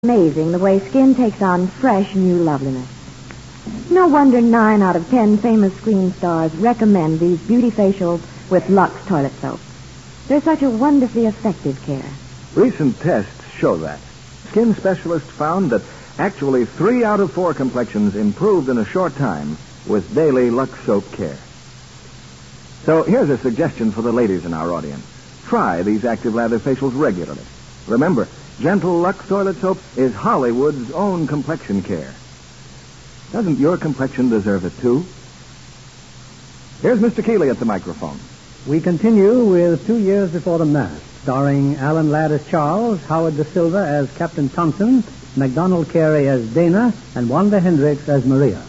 Amazing the way skin takes on fresh new loveliness. No wonder 9 out of 10 famous screen stars recommend these beauty facials with Lux toilet soap. They're such a wonderfully effective care. Recent tests show that. Skin specialists found that actually 3 out of 4 complexions improved in a short time with daily Lux soap care. So here's a suggestion for the ladies in our audience. Try these active lather facials regularly. Remember, Gentle Lux toilet soap is Hollywood's own complexion care. Doesn't your complexion deserve it, too? Here's Mr. Keeley at the microphone. We continue with 2 Years Before the Mast, starring Alan Ladd as Charles, Howard Da Silva as Captain Thompson, MacDonald Carey as Dana, and Wanda Hendricks as Maria.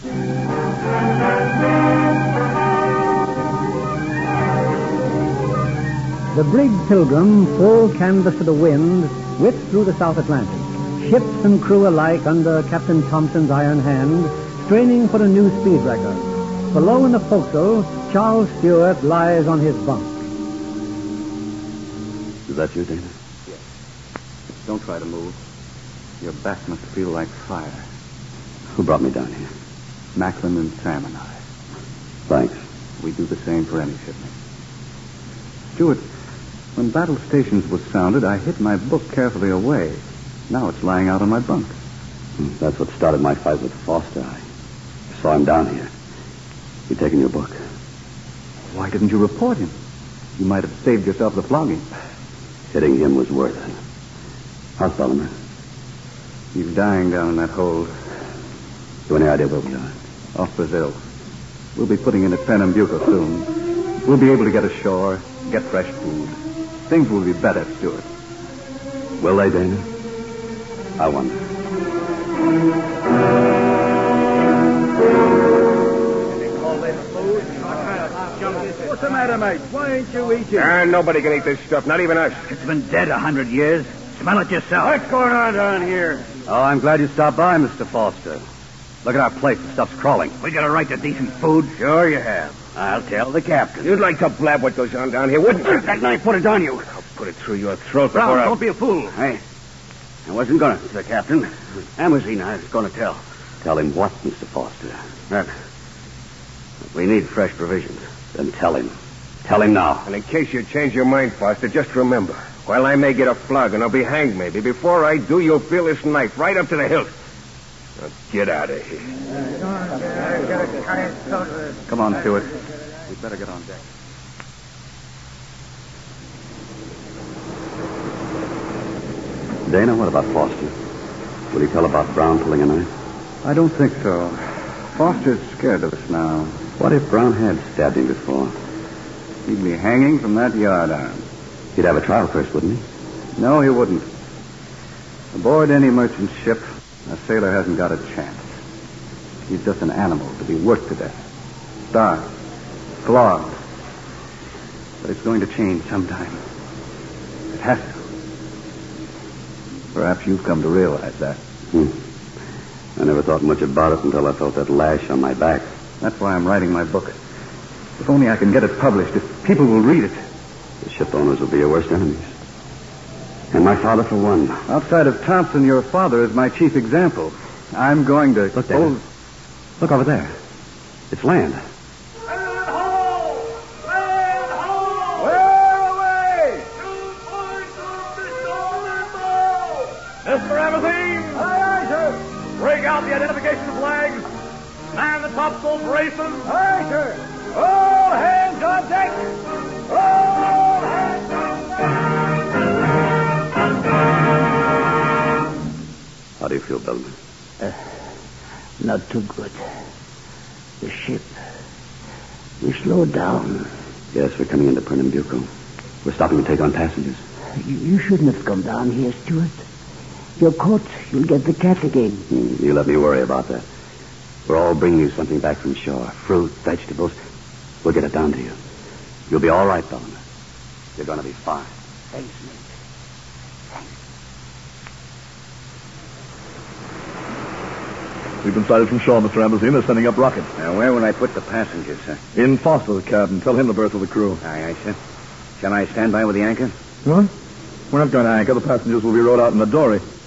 The brig Pilgrim, full canvas to the wind, whipped through the South Atlantic. Ships and crew alike under Captain Thompson's iron hand, straining for a new speed record. Below in the forecastle, Charles Stewart lies on his bunk. Is that you, Dana? Yes. Don't try to move. Your back must feel like fire. Who brought me down here? Macklin and Sam and I. Thanks. We do the same for any shipment. Stewart, when Battle Stations was sounded, I hid my book carefully away. Now it's lying out on my bunk. That's what started my fight with Foster. I saw him down here. He'd taken your book. Why didn't you report him? You might have saved yourself the flogging. Hitting him was worth it. How's Bellarmine? He's dying down in that hold. You any idea where we are? Off Brazil. We'll be putting in at Pernambuco soon. We'll be able to get ashore, get fresh food. Things will be better, Stewart. Will they, Dana? I wonder. What's the matter, mate? Why ain't you eating? Nobody can eat this stuff, not even us. It's been dead 100 years. Smell it yourself. What's going on down here? Oh, I'm glad you stopped by, Mr. Foster. Look at our plate. The stuff's crawling. We got a right to decent food. Sure you have. I'll tell the captain. You'd like to blab what goes on down here, wouldn't you? That knife, put it on you. I'll put it through your throat Brown, before don't be a fool. Hey, I wasn't going to, Sir Captain. Amazine, I was going to tell. Tell him what, Mr. Foster? That we need fresh provisions. Then tell him. Tell him now. And in case you change your mind, Foster, just remember, while I may get a flog and I'll be hanged maybe, before I do, you'll feel this knife right up to the hilt. Now, get out of here. Come on, Stewart. We'd better get on deck. Dana, what about Foster? Will he tell about Brown pulling a knife? I don't think so. Foster's scared of us now. What if Brown had stabbed him before? He'd be hanging from that yardarm. He'd have a trial first, wouldn't he? No, he wouldn't. Aboard any merchant ship, a sailor hasn't got a chance. He's just an animal to be worked to death. Starved. Flogged. But it's going to change sometime. It has to. Perhaps you've come to realize that. I never thought much about it until I felt that lash on my back. That's why I'm writing my book. If only I can get it published, if people will read it. The ship owners will be your worst enemies. And my father, for one. Outside of Thompson, your father is my chief example. I'm going to... Look there. Look over there. It's land. Land ho! Land ho! Where away? 2 points of the northern bow! Mr. Amazine! Aye, aye, sir. Break out the identification flags. Man the topsail braces. Aye, sir. All hands on deck! All hands on deck! How do you feel, Bellarmine? Not too good. The ship. We slowed down. Yes, we're coming into Pernambuco. We're stopping to take on passengers. You shouldn't have come down here, Stewart. You're caught. You'll get the cat again. You let me worry about that. We're all bringing you something back from shore. Fruit, vegetables. We'll get it down to you. You'll be all right, Bellarmine. You're going to be fine. Thanks, mate. We've been sighted from shore, Mr. Amazine. They're sending up rockets. Now, where will I put the passengers, sir? In Foster's cabin. Tell him the berth of the crew. Aye, sir. Shall I stand by with the anchor? What? We're not going to anchor. The passengers will be rowed out in the dory.